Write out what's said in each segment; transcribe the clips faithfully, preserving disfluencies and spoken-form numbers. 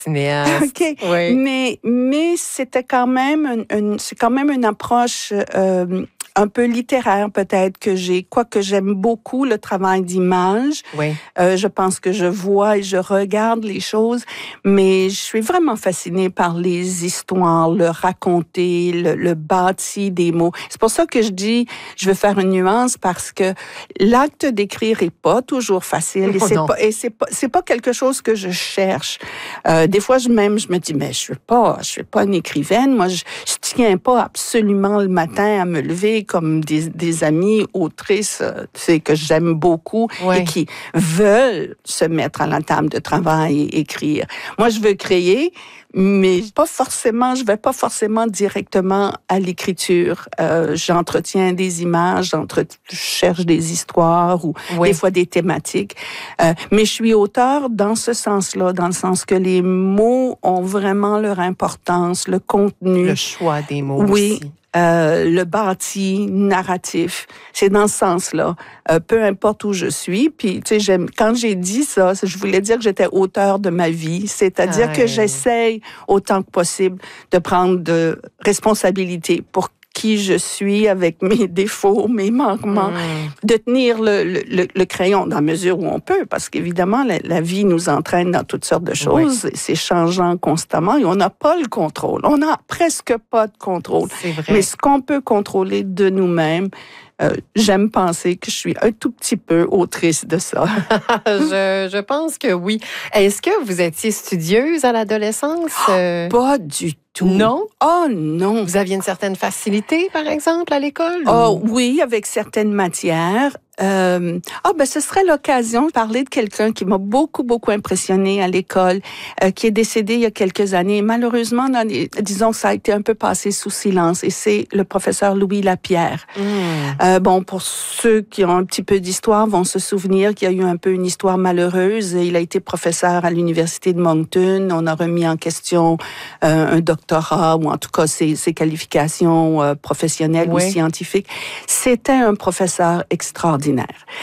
cinéaste. OK. Oui. Mais, mais c'était quand même une, une, c'est quand même une approche euh, un peu littéraire peut-être que j'ai, quoique j'aime beaucoup le travail d'image. Oui. Euh, je pense que je vois et je regarde les choses, mais je suis vraiment fascinée par les histoires, le raconter, le, le bâti des mots. C'est pour ça que je dis, je veux faire une nuance parce que l'acte d'écrire est pas toujours facile et Oh c'est non. pas et c'est pas c'est pas quelque chose que je cherche. Euh, des fois, je même je me dis mais je suis pas je suis pas une écrivaine. Moi, je, je tiens pas absolument le matin à me lever comme des des amies autrices, euh, tu sais, que j'aime beaucoup Oui. et qui veulent se mettre à la table de travail et écrire. Moi, je veux créer, mais pas forcément, je vais pas forcément directement à l'écriture. Euh, j'entretiens des images, j'entre... je cherche des histoires ou Oui. des fois des thématiques. Euh, mais je suis auteur dans ce sens-là, dans le sens que les mots ont vraiment leur importance, le contenu. Le choix des mots Oui. aussi. Euh, le bâti narratif, c'est dans ce sens-là. Euh, peu importe où je suis, puis tu sais, j'aime. Quand j'ai dit ça, je voulais dire que j'étais auteur de ma vie, c'est-à-dire Aïe. que j'essaye autant que possible de prendre de responsabilité pour qui je suis avec mes défauts, mes manquements, Mmh. de tenir le, le, le crayon dans la mesure où on peut, parce qu'évidemment, la, la vie nous entraîne dans toutes sortes de choses, Oui. c'est changeant constamment et on n'a pas le contrôle. On n'a presque pas de contrôle. C'est vrai. Mais ce qu'on peut contrôler de nous-mêmes, euh, j'aime penser que je suis un tout petit peu autrice de ça. je, je pense que oui. Est-ce que vous étiez studieuse à l'adolescence? Euh, Pas du tout. Non? Oh non. Vous aviez une certaine facilité, par exemple, à l'école? Oh ou- oui, avec certaines matières. Euh, ah ben ce serait l'occasion de parler de quelqu'un qui m'a beaucoup beaucoup impressionné à l'école, euh, qui est décédé il y a quelques années. Malheureusement, dans les, disons que ça a été un peu passé sous silence. Et c'est le professeur Louis Lapierre. Mmh. Euh, bon, pour ceux qui ont un petit peu d'histoire vont se souvenir qu'il y a eu un peu une histoire malheureuse. Il a été professeur à l'université de Moncton. On a remis en question euh, un doctorat ou en tout cas ses, ses qualifications euh, professionnelles Oui. ou scientifiques. C'était un professeur extraordinaire.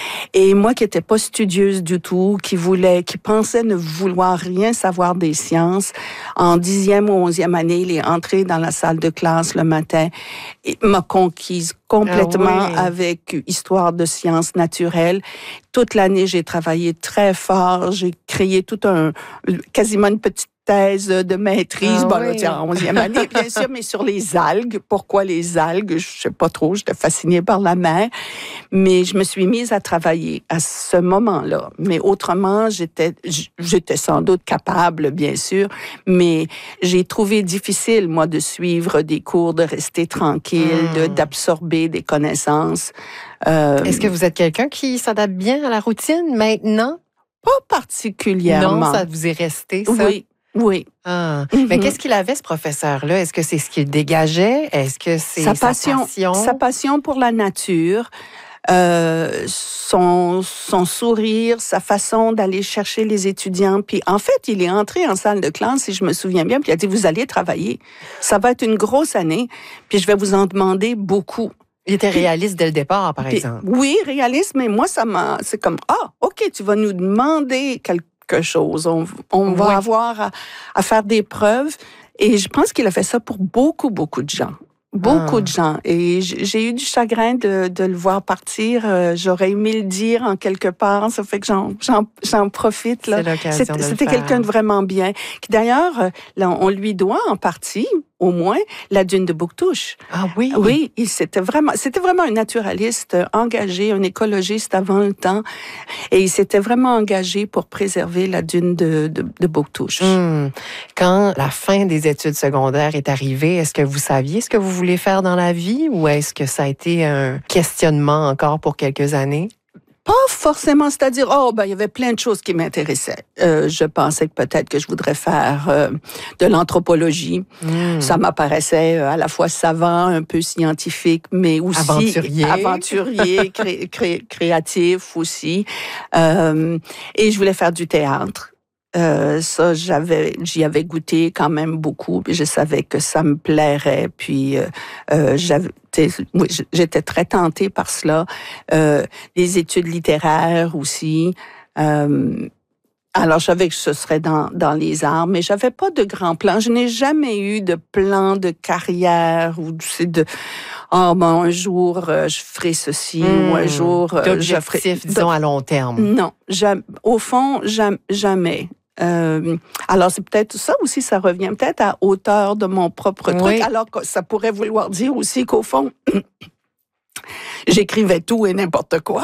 Et moi qui n'étais pas studieuse du tout, qui voulait, qui pensait ne vouloir rien savoir des sciences, en dixième ou onzième année, il est entré dans la salle de classe le matin et m'a conquise complètement Ah oui. avec histoire de sciences naturelles. Toute l'année, j'ai travaillé très fort. J'ai créé tout un, quasiment une petite thèse de maîtrise, Ah bon, oui. là, tiens, en onzième année, bien sûr, mais sur les algues. Pourquoi les algues? Je sais pas trop, j'étais fascinée par la mer. Mais je me suis mise à travailler à ce moment-là. Mais autrement, j'étais, j'étais sans doute capable, bien sûr, mais j'ai trouvé difficile, moi, de suivre des cours, de rester tranquille, Mmh. de, d'absorber des connaissances. Euh, Est-ce que vous êtes quelqu'un qui s'adapte bien à la routine maintenant? pas particulièrement. Non, ça vous est resté, ça? Oui, oui. Ah. Mm-hmm. Mais qu'est-ce qu'il avait, ce professeur-là? Est-ce que c'est ce qu'il dégageait? Est-ce que c'est Sa sa passion, passion? sa passion pour la nature, euh, son, son sourire, sa façon d'aller chercher les étudiants. Puis en fait, il est entré en salle de classe, si je me souviens bien, puis il a dit, vous allez travailler. Ça va être une grosse année, puis je vais vous en demander beaucoup. Il était réaliste dès le départ, par Puis, exemple. oui, réaliste, mais moi, ça m'a... C'est comme, ah, OK, tu vas nous demander quelque chose. On, on va Oui. avoir à, à faire des preuves. Et je pense qu'il a fait ça pour beaucoup, beaucoup de gens. Beaucoup Ah. de gens. Et j'ai eu du chagrin de, de le voir partir. Euh, J'aurais aimé le dire en quelque part. Ça fait que j'en, j'en, j'en profite. Là. C'est l'occasion de le C'était faire. quelqu'un de vraiment bien. Qui d'ailleurs, euh, là, on lui doit en partie, au moins, la dune de Bouctouche. Ah oui? Oui, il c'était vraiment, c'était vraiment un naturaliste engagé, un écologiste avant le temps, et il s'était vraiment engagé pour préserver la dune de, de, de Bouctouche. Hum. Quand la fin des études secondaires est arrivée, est-ce que vous saviez ce que vous voulez faire dans la vie ou est-ce que ça a été un questionnement encore pour quelques années? Pas forcément, c'est-à-dire, oh, ben, il y avait plein de choses qui m'intéressaient. Euh, je pensais que peut-être que je voudrais faire euh, de l'anthropologie. Mmh. Ça m'apparaissait à la fois savant, un peu scientifique, mais aussi aventurier, aventurier cré, cré, créatif aussi. Euh, et je voulais faire du théâtre. Euh, ça, j'avais, j'y avais goûté quand même beaucoup, puis je savais que ça me plairait, puis euh, euh, j'avais, oui, j'étais très tentée par cela. Euh, les études littéraires aussi. Euh, Alors, je savais que ce serait dans, dans les arts, mais j'avais pas de grands plans. Je n'ai jamais eu de plan de carrière ou c'est de, oh, bon, un jour, euh, je ferai ceci mmh, ou un jour, euh, je ferai... D'objectifs, disons, à long terme. Non, jamais, au fond, jamais. jamais. Euh, alors, c'est peut-être ça aussi, ça revient peut-être à hauteur de mon propre truc. Oui. Alors que ça pourrait vouloir dire aussi qu'au fond, j'écrivais tout et n'importe quoi.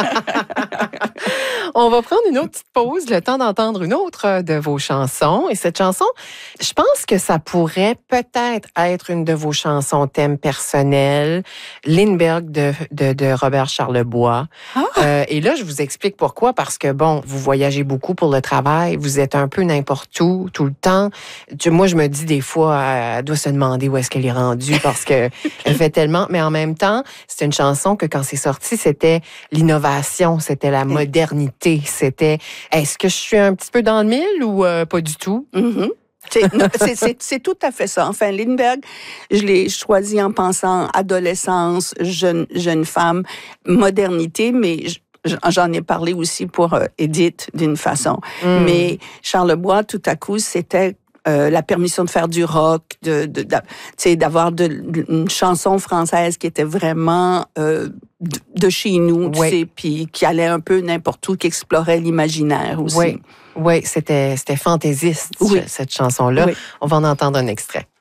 On va prendre une autre petite pause, le temps d'entendre une autre de vos chansons. Et cette chanson, je pense que ça pourrait peut-être être une de vos chansons thème personnel, Lindbergh de, de, de Robert Charlebois. Ah. Euh, et là, je vous explique pourquoi. Parce que, bon, vous voyagez beaucoup pour le travail, vous êtes un peu n'importe où, tout le temps. Moi, je me dis des fois, elle doit se demander où est-ce qu'elle est rendue parce que elle fait tellement. Mais en même temps, c'est une chanson que quand c'est sorti, c'était l'innovation, c'était la modernité. C'était, est-ce que je suis un petit peu dans le mille ou euh, pas du tout? Mm-hmm. C'est, non, c'est, c'est, c'est tout à fait ça. Enfin, Lindbergh, je l'ai choisi en pensant adolescence, jeune, jeune femme, modernité, mais je, j'en ai parlé aussi pour euh, Edith d'une façon. Mm. Mais Charlebois, tout à coup, c'était Euh, la permission de faire du rock, de, de, de d'avoir de, de, une chanson française qui était vraiment euh, de, de chez nous, tu oui. sais, puis qui allait un peu n'importe où, qui explorait l'imaginaire aussi. Oui, oui, c'était, c'était fantaisiste, oui. cette chanson-là. Oui. On va en entendre un extrait.